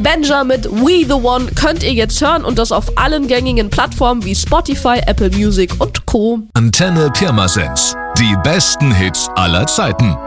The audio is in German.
Benja mit We The One könnt ihr jetzt hören und das auf allen gängigen Plattformen wie Spotify, Apple Music und Co. Antenne Pirmasens. Die besten Hits aller Zeiten.